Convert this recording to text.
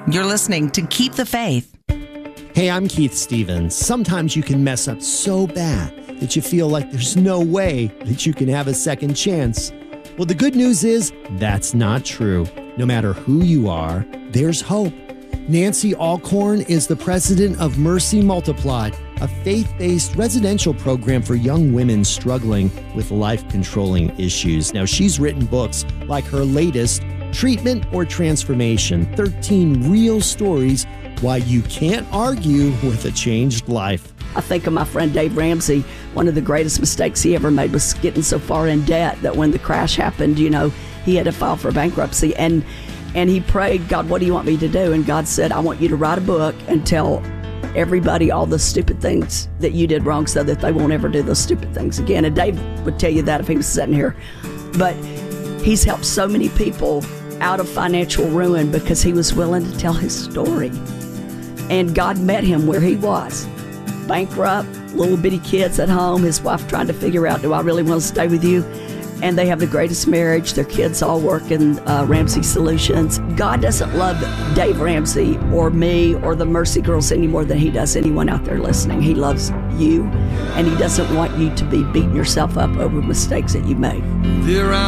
You're listening to Keep the Faith. Hey, I'm Keith Stevens. Sometimes you can mess up so bad that you feel like there's no way that you can have a second chance. Well, the good news is that's not true. No matter who you are, there's hope. Nancy Alcorn is the president of Mercy Multiplied, a faith-based residential program for young women struggling with life-controlling issues. Now, she's written books like her latest, Treatment or Transformation, 13 Real Stories Why You Can't Argue with a Changed Life. I think of my friend Dave Ramsey. One of the greatest mistakes he ever made was getting so far in debt that when the crash happened, he had to file for bankruptcy. And he prayed, God, what do you want me to do? And God said, I want you to write a book and tell everybody all the stupid things that you did wrong so that they won't ever do those stupid things again. And Dave would tell you that if he was sitting here. But he's helped so many people out of financial ruin because he was willing to tell his story. And God met him where he was. Bankrupt, little bitty kids at home, his wife trying to figure out, do I really want to stay with you? And they have the greatest marriage. Their kids all work in Ramsey Solutions. God doesn't love Dave Ramsey or me or the Mercy Girls any more than he does anyone out there listening. He loves you, and he doesn't want you to be beating yourself up over mistakes that you made.